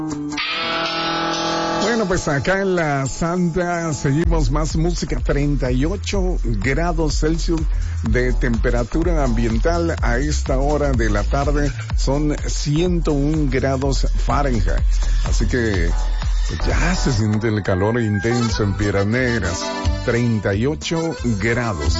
Bueno, pues acá en la Santa seguimos más música, 38 grados Celsius de temperatura ambiental a esta hora de la tarde, son 101 grados Fahrenheit. Así que ya se siente el calor intenso en Piedras Negras, 38 grados.